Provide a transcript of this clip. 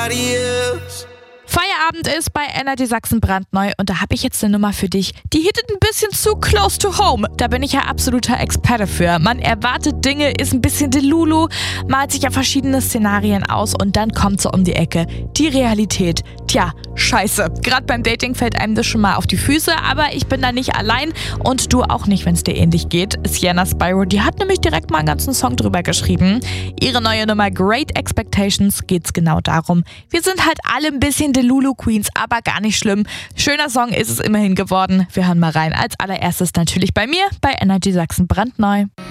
nobody else. Feierabend ist bei Energy Sachsen brandneu und da habe ich jetzt eine Nummer für dich. Die hittet ein bisschen zu close to home. Da bin ich ja absoluter Experte für. Man erwartet Dinge, ist ein bisschen Delulu, malt sich ja verschiedene Szenarien aus und dann kommt so um die Ecke. Die Realität. Tja, scheiße. Gerade beim Dating fällt einem das schon mal auf die Füße, aber ich bin da nicht allein und du auch nicht, wenn es dir ähnlich geht. Sienna Spyro, die hat nämlich direkt mal einen ganzen Song drüber geschrieben. Ihre neue Nummer Great Expectations geht's genau darum. Wir sind halt alle ein bisschen Delulu Queens, aber gar nicht schlimm. Schöner Song ist es immerhin geworden. Wir hören mal rein. Als allererstes natürlich bei mir, bei Energy Sachsen brandneu.